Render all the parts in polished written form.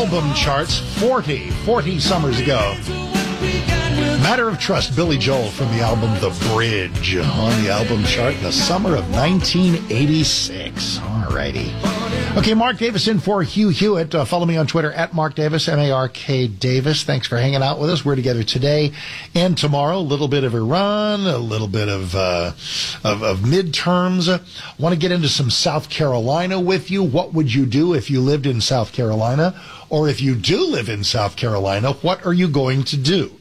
album charts 40 summers ago. Matter of Trust, Billy Joel from the album The Bridge on the album chart in the summer of 1986. All righty. Okay, Mark Davis in for Hugh Hewitt. Follow me on Twitter at Mark Davis, M-A-R-K Davis. Thanks for hanging out with us. We're together today and tomorrow. A little bit of Iran, a little bit of midterms. Want to get into some South Carolina with you. What would you do if you lived in South Carolina? Or if you do live in South Carolina, what are you going to do?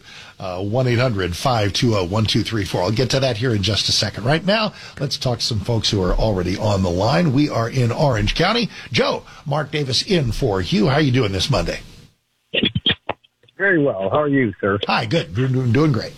1-800-520-1234. I'll get to that here in just a second. Right now, let's talk to some folks who are already on the line. We are in Orange County. Joe, Mark Davis in for Hugh. How are you doing this Monday? Very well. How are you, sir? Hi, good. Doing great.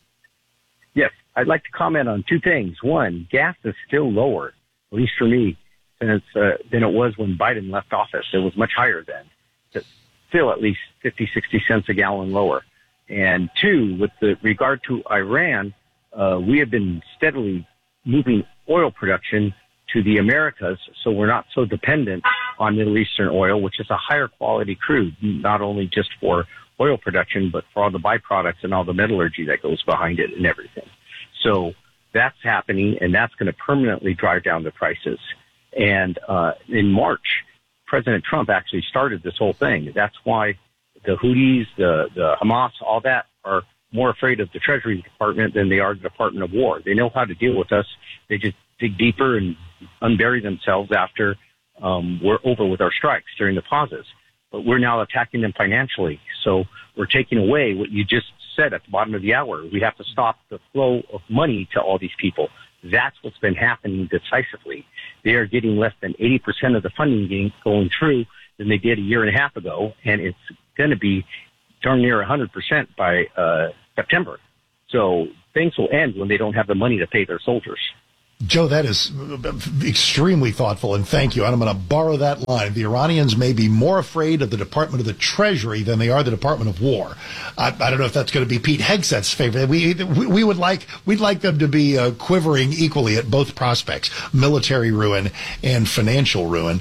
Yes, I'd like to comment on two things. One, gas is still lower, at least for me, than it was when Biden left office. It was much higher then. But still at least 50, 60 cents a gallon lower. And two, with regard to Iran, we have been steadily moving oil production to the Americas, so we're not so dependent on Middle Eastern oil, which is a higher quality crude, not only just for oil production, but for all the byproducts and all the metallurgy that goes behind it and everything. So that's happening, and that's going to permanently drive down the prices. And in March, President Trump actually started this whole thing. That's why the Houthis, the Hamas, all that are more afraid of the Treasury Department than they are the Department of War. They know how to deal with us. They just dig deeper and unbury themselves after we're over with our strikes during the pauses. But we're now attacking them financially. So we're taking away what you just said at the bottom of the hour. We have to stop the flow of money to all these people. That's what's been happening decisively. They are getting less than 80% of the funding going through than they did a year and a half ago, and it's going to be darn near 100% by September. So things will end when they don't have the money to pay their soldiers. Joe, that is extremely thoughtful, and thank you. And I'm going to borrow that line. The Iranians may be more afraid of the Department of the Treasury than they are the Department of War. I don't know if that's going to be Pete Hegseth's favorite. We'd like them to be quivering equally at both prospects, military ruin and financial ruin.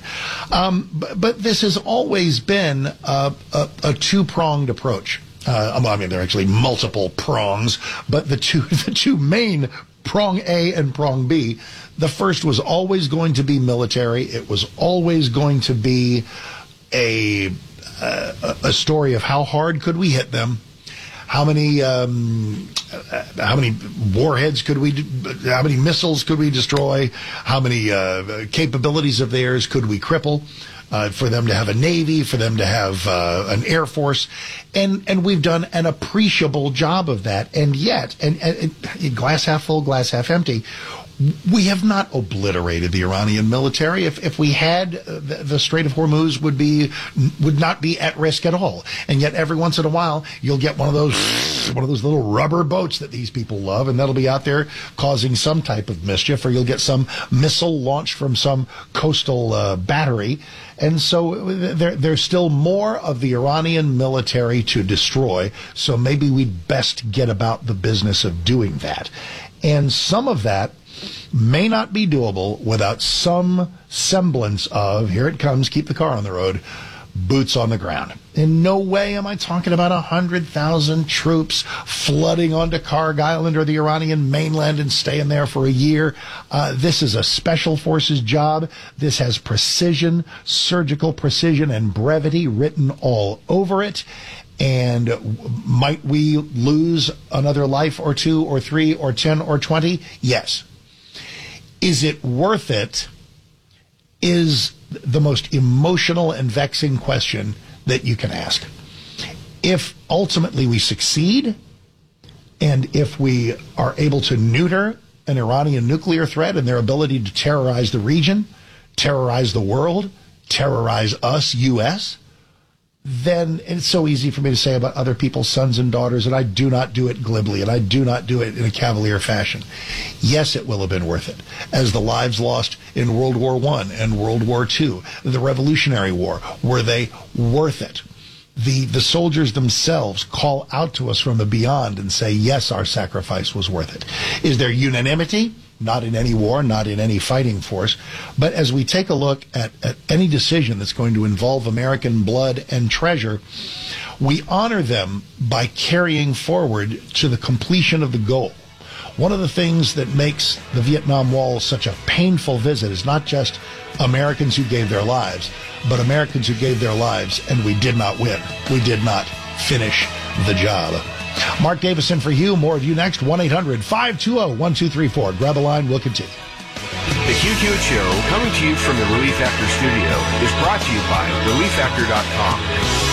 But this has always been a two-pronged approach. There are actually multiple prongs, but the two main prong A and prong B. The first was always going to be military. It was always going to be a story of how hard could we hit them, how many warheads could how many missiles could we destroy, how many capabilities of theirs could we cripple. For them to have a Navy, for them to have an Air Force. And we've done an appreciable job of that. And yet, and glass half full, glass half empty, we have not obliterated the Iranian military. If we had, the Strait of Hormuz would not be at risk at all. And yet every once in a while, you'll get one of those little rubber boats that these people love, and that'll be out there causing some type of mischief, or you'll get some missile launched from some coastal battery. And so there's still more of the Iranian military to destroy. So maybe we'd best get about the business of doing that. And some of that may not be doable without some semblance of, here it comes, keep the car on the road, boots on the ground. In no way am I talking about 100,000 troops flooding onto Karg Island or the Iranian mainland and staying there for a year. This is a special forces job. This has precision, surgical precision, and brevity written all over it. And might we lose another life or 2 or 3 or 10 or 20? Yes. Is it worth it? Is the most emotional and vexing question that you can ask. If ultimately we succeed, and if we are able to neuter an Iranian nuclear threat and their ability to terrorize the region, terrorize the world, terrorize us, U.S., then it's so easy for me to say about other people's sons and daughters, and I do not do it glibly, and I do not do it in a cavalier fashion. Yes, it will have been worth it. As the lives lost in World War I and World War II, the Revolutionary War, were they worth it? The soldiers themselves call out to us from the beyond and say, yes, our sacrifice was worth it. Is there unanimity? not in any war, not in any fighting force. But as we take a look at any decision that's going to involve American blood and treasure, we honor them by carrying forward to the completion of the goal. One of the things that makes the Vietnam Wall such a painful visit is not just Americans who gave their lives, but Americans who gave their lives and we did not win. We did not finish the job. Mark Davison for Hugh. More of you next. 1-800-520-1234. Grab a line. We'll continue. The Hugh Hewitt Show, coming to you from the Relief Factor studio, is brought to you by ReliefFactor.com.